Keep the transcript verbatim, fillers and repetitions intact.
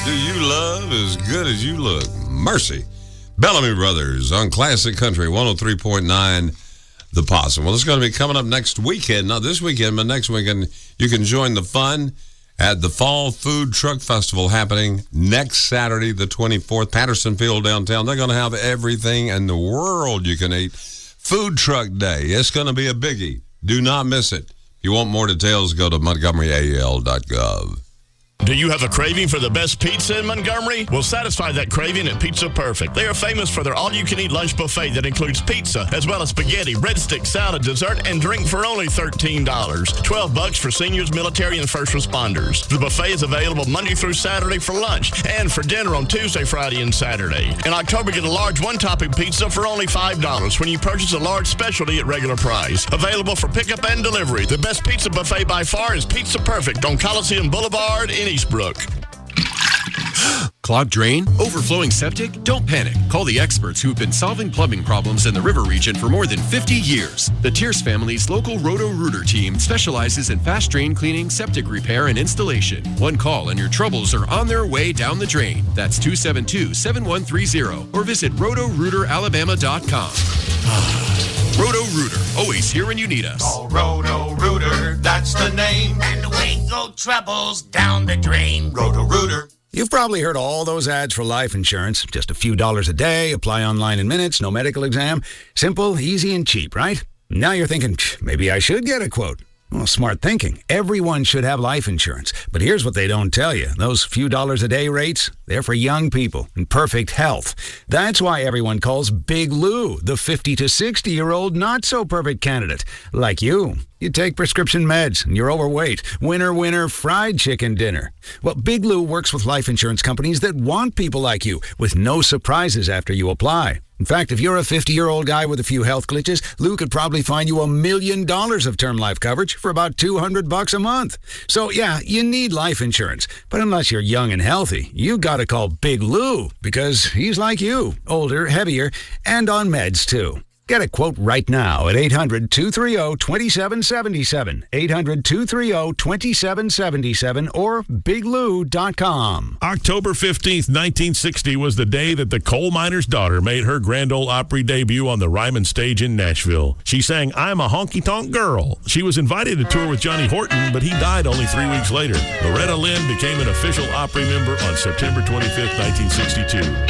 Do you love as good as you look? Mercy. Bellamy Brothers on Classic Country one oh three point nine The Possum. Well, it's going to be coming up next weekend. Not this weekend, but next weekend. You can join the fun at the Fall Food Truck Festival happening next Saturday, the twenty-fourth. Patterson Field downtown. They're going to have everything in the world you can eat. Food Truck Day. It's going to be a biggie. Do not miss it. If you want more details, go to montgomery a l dot gov. Do you have a craving for the best pizza in Montgomery? We'll satisfy that craving at Pizza Perfect. They are famous for their all-you-can-eat lunch buffet that includes pizza, as well as spaghetti, breadstick, salad, dessert, and drink for only thirteen dollars. twelve bucks for seniors, military, and first responders. The buffet is available Monday through Saturday for lunch and for dinner on Tuesday, Friday, and Saturday. In October, get a large one-topping pizza for only five dollars when you purchase a large specialty at regular price. Available for pickup and delivery. The best pizza buffet by far is Pizza Perfect on Coliseum Boulevard in Eastbrook. Clogged drain? Overflowing septic? Don't panic. Call the experts who've been solving plumbing problems in the river region for more than fifty years. The Tierce family's local Roto-Rooter team specializes in fast drain cleaning, septic repair, and installation. One call and your troubles are on their way down the drain. That's two seven two, seven one three zero or visit roto rooter alabama dot com. Roto-Rooter, always here when you need us. Call Roto-Rooter, that's the name. And away go troubles down the drain. Roto-Rooter. You've probably heard all those ads for life insurance. Just a few dollars a day, apply online in minutes, no medical exam. Simple, easy, and cheap, right? Now you're thinking, maybe I should get a quote. Well, smart thinking. Everyone should have life insurance. But here's what they don't tell you. Those few dollars a day rates, they're for young people in perfect health. That's why everyone calls Big Lou the fifty to sixty-year-old not-so-perfect candidate. Like you. You take prescription meds and you're overweight. Winner, winner, fried chicken dinner. Well, Big Lou works with life insurance companies that want people like you with no surprises after you apply. In fact, if you're a fifty-year-old guy with a few health glitches, Lou could probably find you a million dollars of term life coverage for about two hundred bucks a month. So, yeah, you need life insurance. But unless you're young and healthy, you gotta call Big Lou because he's like you, older, heavier, and on meds, too. Get a quote right now at eight hundred, two three zero, two seven seven seven, eight hundred, two three zero, two seven seven seven, or big lou dot com. October fifteenth, nineteen sixty was the day that the coal miner's daughter made her Grand Ole Opry debut on the Ryman stage in Nashville. She sang I'm a Honky-Tonk Girl. She was invited to tour with Johnny Horton, but he died only three weeks later. Loretta Lynn became an official Opry member on September twenty-fifth, nineteen sixty-two.